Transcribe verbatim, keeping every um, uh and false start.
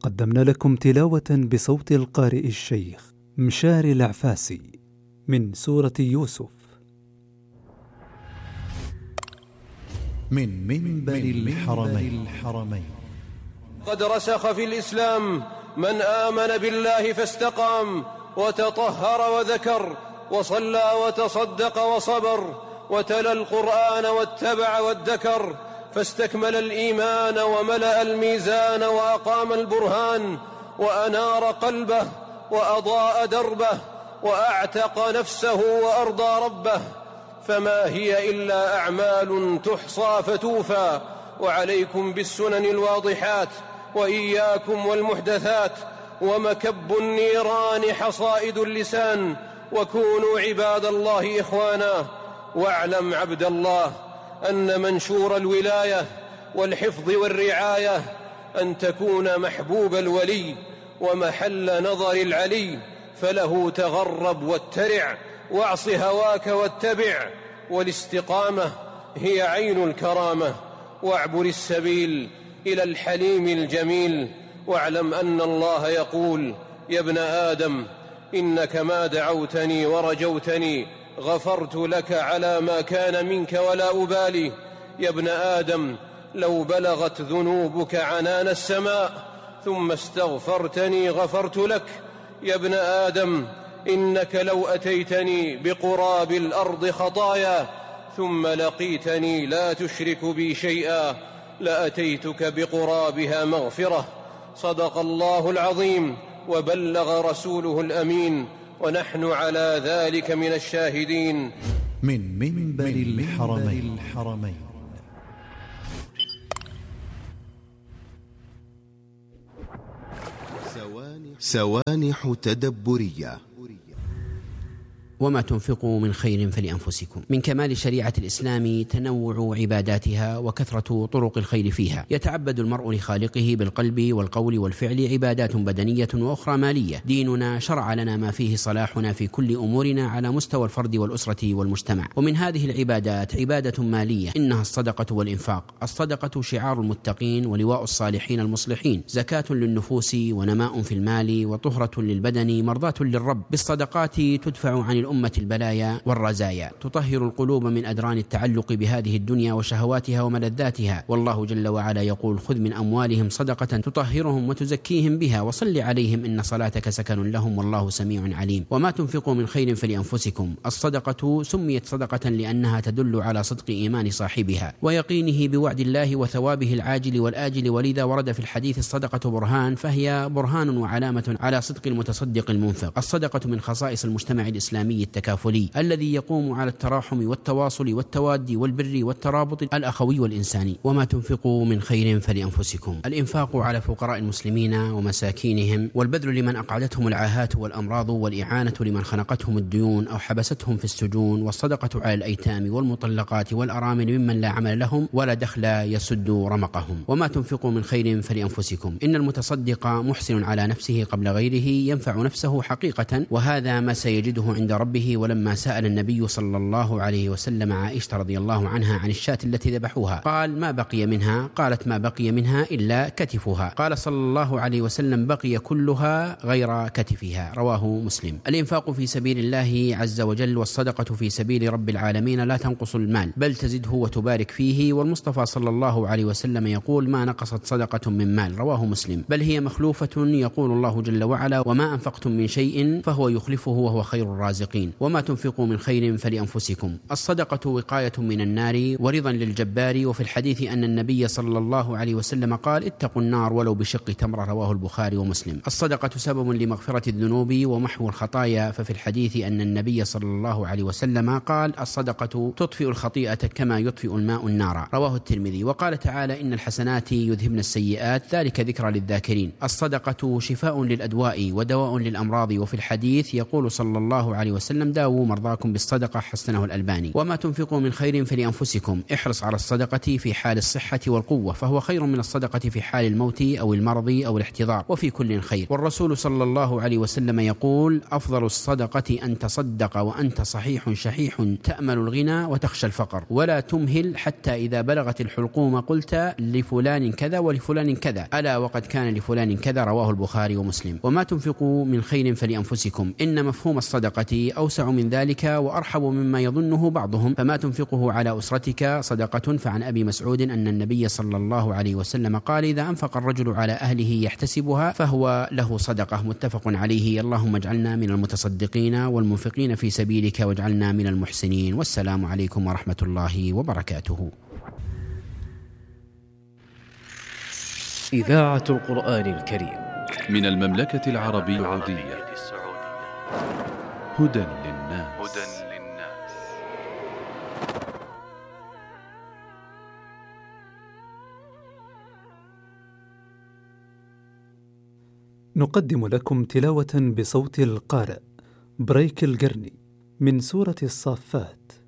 قدمنا لكم تلاوة بصوت القارئ الشيخ مشاري العفاسي من سورة يوسف من منبر الحرمين, الحرمين قد رسخ في الإسلام من آمن بالله فاستقام وتطهر وذكر وصلى وتصدق وصبر وتلا القرآن واتبع وادكر فاستكمل الإيمان وملأ الميزان وأقام البرهان وأنار قلبه وأضاء دربه وأعتق نفسه وأرضى ربه. فما هي إلا أعمال تحصى فتوفى، وعليكم بالسنن الواضحات وإياكم والمحدثات، ومكب النيران حصائد اللسان، وكونوا عباد الله إخوانا. واعلم عبد الله أن منشور الولاية والحفظ والرعاية أن تكون محبوب الولي ومحل نظر العلي، فله تغرب واترع واعص هواك واتبع، والاستقامة هي عين الكرامة، واعبر السبيل إلى الحليم الجميل. واعلم أن الله يقول: يا ابن آدم إنك ما دعوتني ورجوتني غفرت لك على ما كان منك ولا أبالي. يا ابن آدم لو بلغت ذنوبك عنان السماء ثم استغفرتني غفرت لك. يا ابن آدم إنك لو أتيتني بقراب الأرض خطايا ثم لقيتني لا تشرك بي شيئا لأتيتك بقرابها مغفرة. صدق الله العظيم وبلغ رسوله الأمين، ونحن على ذلك من الشاهدين. من منبر الحرمين, الحرمين سوانح تدبرية. وما تنفقوا من خير فلأنفسكم. من كمال شريعة الإسلام تنوع عباداتها وكثرة طرق الخير فيها. يتعبد المرء لخالقه بالقلب والقول والفعل عبادات بدنية وأخرى مالية. ديننا شرع لنا ما فيه صلاحنا في كل أمورنا على مستوى الفرد والأسرة والمجتمع. ومن هذه العبادات عبادة مالية إنها الصدقة والإنفاق. الصدقة شعار المتقين ولواء الصالحين المصلحين، زكاة للنفوس ونماء في المال وطهرة للبدن مرضاة للرب. بالصدقات تدفع عن الأمة البلايا والرزايا، تطهر القلوب من أدران التعلق بهذه الدنيا وشهواتها وملذاتها. والله جل وعلا يقول: خذ من أموالهم صدقة تطهرهم وتزكيهم بها وصل عليهم إن صلاتك سكن لهم والله سميع عليم. وما تنفقوا من خير فلأنفسكم. الصدقة سميت صدقة لأنها تدل على صدق إيمان صاحبها ويقينه بوعد الله وثوابه العاجل والآجل، ولذا ورد في الحديث: الصدقة برهان، فهي برهان وعلامة على صدق المتصدق المنفق. الصدقة من خصائص المجتمع الإسلامي التكافلي الذي يقوم على التراحم والتواصل والتواد والبر والترابط الأخوي والإنساني. وما تنفقوا من خير فلأنفسكم. الإنفاق على فقراء المسلمين ومساكينهم، والبذل لمن أقعدتهم العاهات والأمراض، والإعانة لمن خنقتهم الديون أو حبستهم في السجون، والصدقة على الأيتام والمطلقات والأرامل ممن لا عمل لهم ولا دخل يسد رمقهم. وما تنفقوا من خير فلأنفسكم. إن المتصدق محسن على نفسه قبل غيره ينفع نفسه حقيقة، وهذا ما سيجده عند ربه. ولما سأل النبي صلى الله عليه وسلم عائشة رضي الله عنها عن الشاة التي ذبحوها قال: ما بقي منها؟ قالت: ما بقي منها إلا كتفها. قال صلى الله عليه وسلم: بقي كلها غير كتفها. رواه مسلم. الإنفاق في سبيل الله عز وجل والصدقة في سبيل رب العالمين لا تنقص المال بل تزده وتبارك فيه. والمصطفى صلى الله عليه وسلم يقول: ما نقصت صدقة من مال. رواه مسلم. بل هي مخلوفة. يقول الله جل وعلا: وما أنفقتم من شيء فهو يخلفه وهو خير الرازقين. وما تنفقوا من خير فلأنفسكم. الصدقة وقاية من النار ورضا للجبار. وفي الحديث أن النبي صلى الله عليه وسلم قال: اتقوا النار ولو بشق تمرة. رواه البخاري ومسلم. الصدقة سبب لمغفرة الذنوب ومحو الخطايا. ففي الحديث أن النبي صلى الله عليه وسلم قال: الصدقة تطفئ الخطيئة كما يطفئ الماء النار. رواه الترمذي. وقال تعالى: إن الحسنات يذهبن السيئات ذلك ذكرى للذاكرين. الصدقة شفاء للأدواء ودواء للأمراض. وفي الحديث يقول صلى الله عليه وسلم: وسلم: داووا مرضاكم بالصدقة، حسنه الألباني. وما تنفقوا من خير فلأنفسكم، احرص على الصدقة في حال الصحة والقوة، فهو خير من الصدقة في حال الموت أو المرض أو الاحتضار، وفي كل خير. والرسول صلى الله عليه وسلم يقول: أفضل الصدقة أن تصدق وأنت صحيح شحيح تأمل الغنى وتخشى الفقر، ولا تمهل حتى إذا بلغت الحلقوم قلت لفلان كذا ولفلان كذا، ألا وقد كان لفلان كذا، رواه البخاري ومسلم. وما تنفقوا من خير فلأنفسكم، إن مفهوم الصدقة أوسع من ذلك وأرحب مما يظنه بعضهم، فما تنفقه على أسرتك صدقة. فعن أبي مسعود أن النبي صلى الله عليه وسلم قال: إذا أنفق الرجل على أهله يحتسبها فهو له صدقة، متفق عليه. اللهم اجعلنا من المتصدقين والمنفقين في سبيلك، واجعلنا من المحسنين. والسلام عليكم ورحمة الله وبركاته. إذاعة القرآن الكريم من المملكة العربية السعودية. هدى للناس. نقدم لكم تلاوة بصوت القارئ بريك القرني من سورة الصافات.